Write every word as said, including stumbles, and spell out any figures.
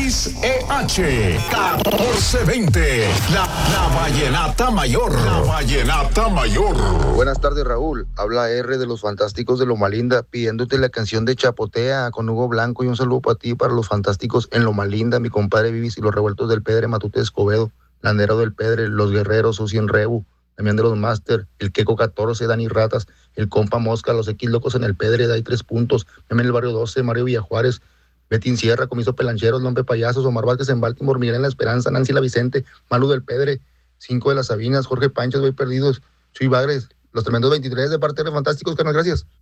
Luis E H, catorce veinte, la, la Vallenata Mayor, la Vallenata Mayor. Buenas tardes, Raúl. Habla R de los Fantásticos de Loma Linda, pidiéndote la canción de Chapotea con Hugo Blanco, y un saludo para ti, para los Fantásticos en Loma Linda, mi compadre Vivis y los Revueltos del Pedre, Matute Escobedo, Landero del Pedre, Los Guerreros, Susi en Rebu, también de los Master, el Queco catorce, Dani Ratas, el Compa Mosca, los X Locos en el Pedre, Dai Tres Puntos, Meme en el Barrio doce, Mario Villajuárez, Betín Sierra, Comiso Pelancheros, Lompe Payasos, Omar Vázquez en Baltimore, Miguel en La Esperanza, Nancy La Vicente, Malu del Pedre, Cinco de las Sabinas, Jorge Panchos, Voy Perdidos, Chuy Bagres, los tremendos veintitrés de parte de Fantásticos, carnal, gracias.